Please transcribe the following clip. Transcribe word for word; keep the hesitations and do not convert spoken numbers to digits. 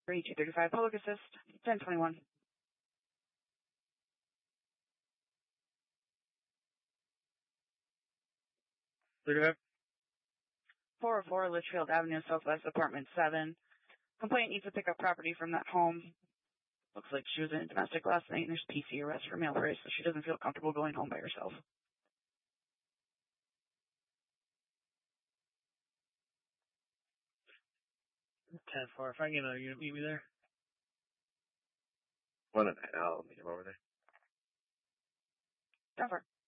three two thirty-five, public assist, ten twenty-one. four oh four Litchfield Avenue, Southwest, apartment seven. Complainant needs to pick up property from that home. Looks like she was in domestic last night, and there's P C arrest for mail price, so she doesn't feel comfortable going home by herself. ten four. If I can get another unit, meet me there. One and a half. I'll meet him over there. ten four.